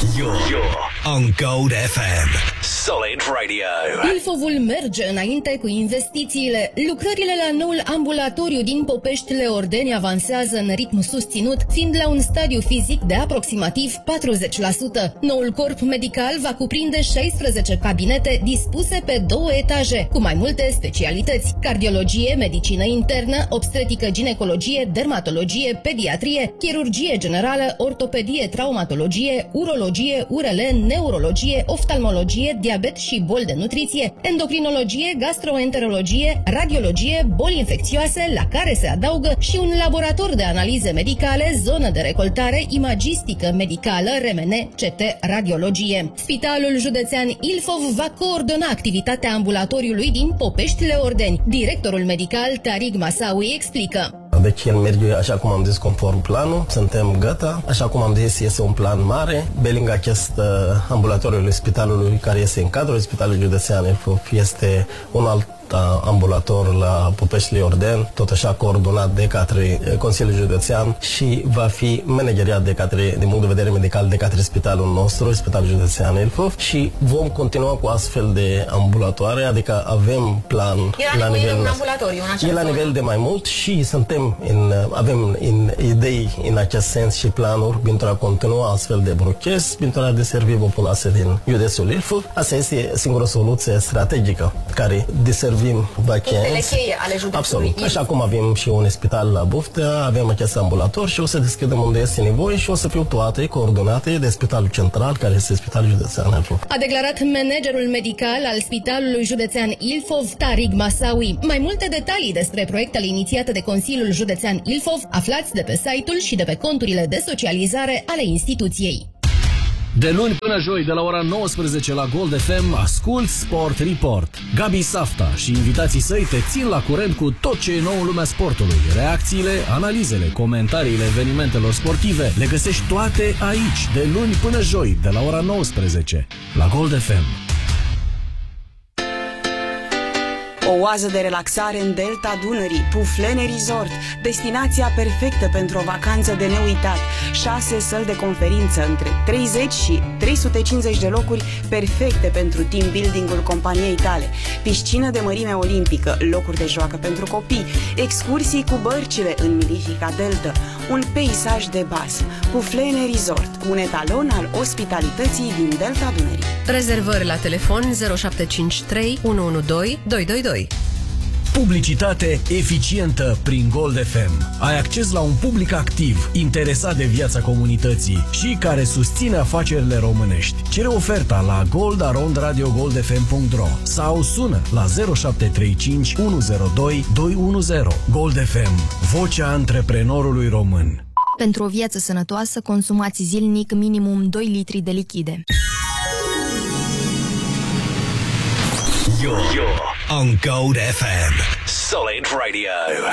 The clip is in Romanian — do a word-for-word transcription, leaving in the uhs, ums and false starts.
You're, you're on Gold F M. Solid Radio. Ilfovul merge înainte cu investițiile. Lucrările la noul ambulatoriu din Popești Leordeni avansează în ritm susținut, fiind la un stadiu fizic de aproximativ patruzeci la sută. Noul corp medical va cuprinde șaisprezece cabinete dispuse pe două etaje, cu mai multe specialități: cardiologie, medicină internă, obstetrică, ginecologie, dermatologie, pediatrie, chirurgie generală, ortopedie, traumatologie, urologie, U R L, neurologie, oftalmologie, diabet și boli de nutriție, endocrinologie, gastroenterologie, radiologie, boli infecțioase, la care se adaugă și un laborator de analize medicale, zonă de recoltare, imagistică medicală, R M N, C T, radiologie. Spitalul județean Ilfov va coordona activitatea ambulatoriului din Popești Leordeni. Directorul medical Tariq Masawi explică. Deci el merge, așa cum am zis, conform planul, suntem gata. Așa cum am zis, este un plan mare. Pe lângă acest uh, ambulatoriu spitalului care este în cadrul Spitalului Județean Ilfov, este un alt ambulator la Popești Leordeni, tot așa coordonat de către Consiliul Județean și va fi manageriat de către, din punct de vedere medical, de către spitalul nostru, Spitalul Județean Ilfov, și vom continua cu astfel de ambulatoare, adică avem plan e la, la nivel un ambulatoriu în e la nivel de mai mult și suntem în, avem în idei în acest sens și planuri pentru a continua astfel de proces, pentru a deservi populația din județul Ilfov. Asta este singura soluție strategică care deservi punctele cheie ale județului. Absolut. Așa cum avem și un spital la Buftea, avem acest ambulator și o să deschidem unde este nevoie și o să fiu toate coordonate de Spitalul Central, care este Spitalul Județean Ilfov. A declarat managerul medical al Spitalului Județean Ilfov, Tariq Masawi. Mai multe detalii despre proiectele inițiate de Consiliul Județean Ilfov aflați de pe site-ul și de pe conturile de socializare ale instituției. De luni până joi, de la ora nouăsprezece la Gold F M, ascult Sport Report. Gabi Safta și invitații săi te țin la curent cu tot ce e nou în lumea sportului. Reacțiile, analizele, comentariile evenimentelor sportive le găsești toate aici, de luni până joi, de la ora nouăsprezece la Gold F M. O oază de relaxare în delta Dunării, Puflene Resort, destinația perfectă pentru o vacanță de neuitat. Șase săli de conferință între treizeci și trei sute cincizeci de locuri perfecte pentru team building-ul companiei tale. Piscină de mărime olimpică, locuri de joacă pentru copii, excursii cu bărcile în mirifica delta, un peisaj de basm. Puflene Resort, un etalon al ospitalității din delta Dunării. Rezervări la telefon zero șapte cinci trei unu unu doi doi doi doi. Publicitate eficientă prin Gold F M. Ai acces la un public activ, interesat de viața comunității și care susține afacerile românești. Cere oferta la gold arond radio gold f m punct r o sau sună la zero șapte trei cinci unu zero doi doi unu zero. Gold F M, vocea antreprenorului român. Pentru o viață sănătoasă, consumați zilnic minimum doi litri de lichide. You're, you're on Gold F M. Solid Radio.